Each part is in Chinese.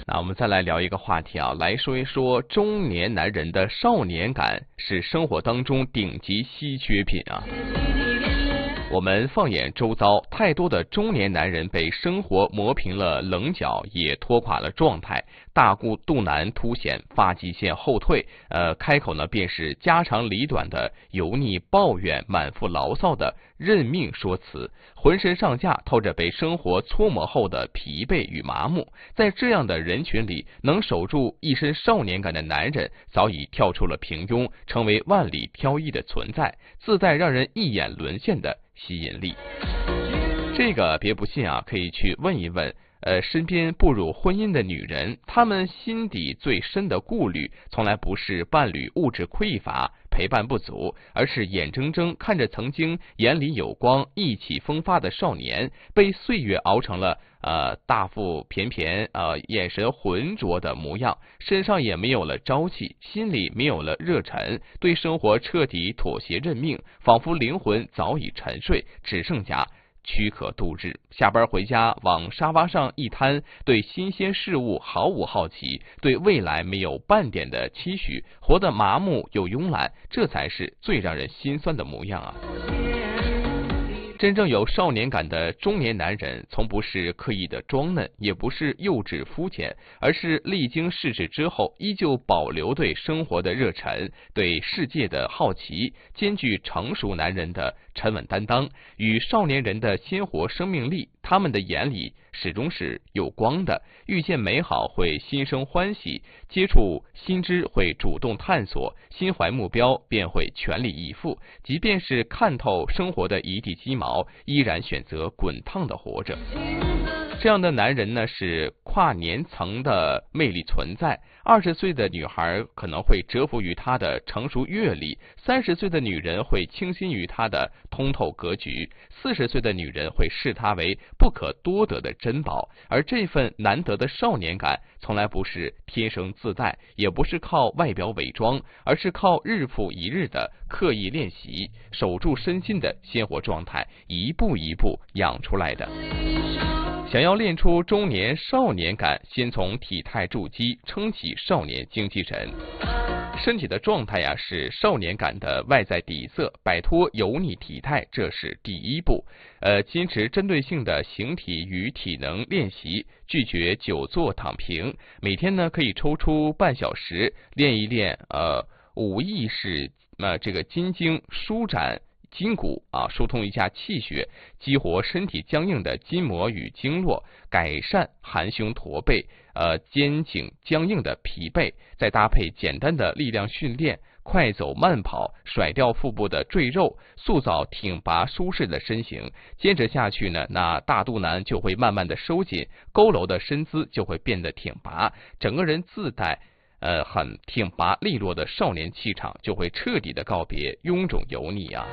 那我们再来聊一个话题啊，来说一说中年男人的少年感是生活当中顶级稀缺品啊。我们放眼周遭，太多的中年男人被生活磨平了棱角，也拖垮了状态，大肚腩凸显，发际线后退，开口呢便是家长里短的油腻抱怨，满腹牢骚的认命说辞，浑身上下透着被生活搓磨后的疲惫与麻木。在这样的人群里，能守住一身少年感的男人，早已跳出了平庸，成为万里挑一的存在，自带让人一眼沦陷的吸引力。这个别不信啊，可以去问一问身边步入婚姻的女人，她们心底最深的顾虑从来不是伴侣物质匮乏陪伴不足，而是眼睁睁看着曾经眼里有光意气风发的少年被岁月熬成了大腹便便眼神浑浊的模样，身上也没有了朝气，心里没有了热忱，对生活彻底妥协认命，仿佛灵魂早已沉睡，只剩下躯壳度日。下班回家往沙发上一瘫，对新鲜事物毫无好奇，对未来没有半点的期许，活得麻木又慵懒，这才是最让人心酸的模样啊。真正有少年感的中年男人，从不是刻意的装嫩，也不是幼稚肤浅，而是历经世事之后，依旧保留对生活的热忱，对世界的好奇，兼具成熟男人的沉稳担当与少年人的鲜活生命力。他们的眼里始终是有光的，遇见美好会心生欢喜，接触新知会主动探索，心怀目标便会全力以赴，即便是看透生活的一地鸡毛，依然选择滚烫的活着。这样的男人呢，是跨年层的魅力存在。20岁的女孩可能会折服于他的成熟阅历，30岁的女人会倾心于他的通透格局，40岁的女人会视他为不可多得的珍宝。而这份难得的少年感，从来不是天生自带，也不是靠外表伪装，而是靠日复一日的刻意练习，守住身心的鲜活状态，一步一步养出来的。想要练出中年少年感，先从体态筑基，撑起少年精气神。身体的状态呀，是少年感的外在底色，摆脱油腻体态，这是第一步。坚持针对性的形体与体能练习，拒绝久坐躺平。每天呢，可以抽出半小时练一练无意识这个筋经，舒展筋骨啊，疏通一下气血，激活身体僵硬的筋膜与经络，改善含胸驼背肩颈僵硬的疲惫。再搭配简单的力量训练，快走慢跑，甩掉腹部的赘肉，塑造挺拔舒适的身形。坚持下去呢，那大肚腩就会慢慢的收紧，佝偻的身姿就会变得挺拔，整个人自带很挺拔利落的少年气场，就会彻底的告别臃肿油腻啊。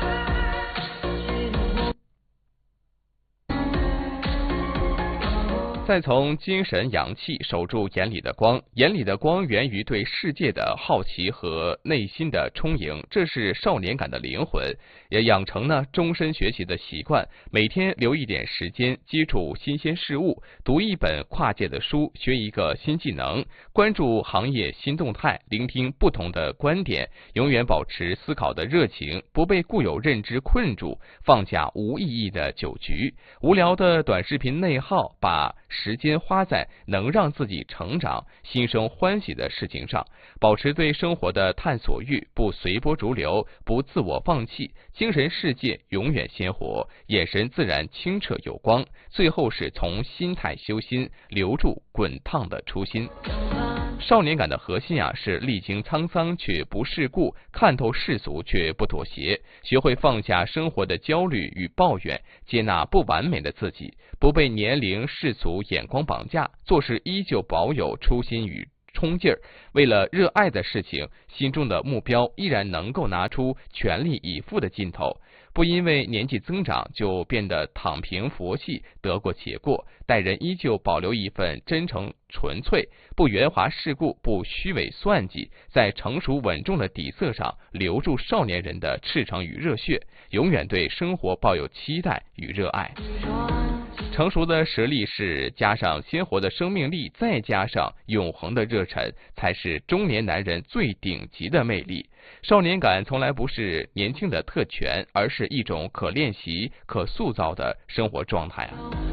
再从精神阳气守住眼里的光，眼里的光源于对世界的好奇和内心的充盈，这是少年感的灵魂。也养成呢终身学习的习惯，每天留一点时间接触新鲜事物，读一本跨界的书，学一个新技能，关注行业新动态，聆听不同的观点，永远保持思考的热情，不被固有认知困住，放下无意义的酒局，无聊的短视频内耗，把时间花在能让自己成长、心生欢喜的事情上，保持对生活的探索欲，不随波逐流，不自我放弃，精神世界永远鲜活，眼神自然清澈有光。最后是从心态修心，留住滚烫的初心。少年感的核心啊，是历经沧桑却不世故，看透世俗却不妥协，学会放下生活的焦虑与抱怨，接纳不完美的自己，不被年龄世俗眼光绑架，做事依旧保有初心与冲劲儿。为了热爱的事情，心中的目标依然能够拿出全力以赴的劲头，不因为年纪增长就变得躺平佛系，得过且过，待人依旧保留一份真诚纯粹，不圆滑世故，不虚伪算计，在成熟稳重的底色上留住少年人的赤诚与热血，永远对生活抱有期待与热爱。 成熟的实力是加上鲜活的生命力，再加上永恒的热忱，才是中年男人最顶级的魅力。少年感从来不是年轻的特权，而是一种可练习、可塑造的生活状态啊。